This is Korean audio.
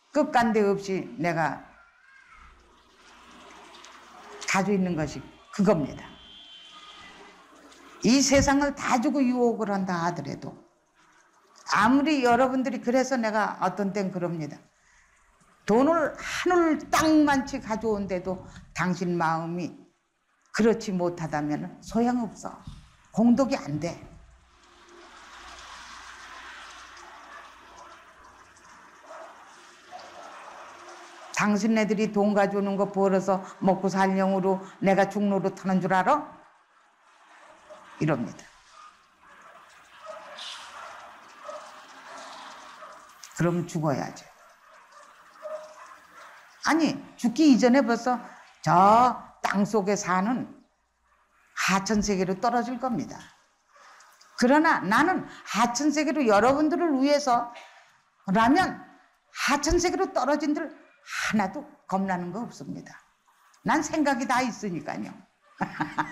끝간데 없이 내가 가지고 있는 것이 그겁니다. 이 세상을 다 주고 유혹을 한다 하더라도 아무리 여러분들이 그래서 내가 어떤 땐 그럽니다. 돈을 하늘 땅만치 가져온데도 당신 마음이 그렇지 못하다면 소용없어. 공덕이 안 돼. 당신네들이 돈 가져오는 거 벌어서 먹고 살령으로 내가 중로로 타는 줄 알아? 이럽니다. 그럼 죽어야죠. 아니, 죽기 이전에 벌써 저 땅속에 사는 하천세계로 떨어질 겁니다. 그러나 나는 하천세계로 여러분들을 위해서라면 하천세계로 떨어진 들 하나도 겁나는 거 없습니다. 난 생각이 다 있으니까요.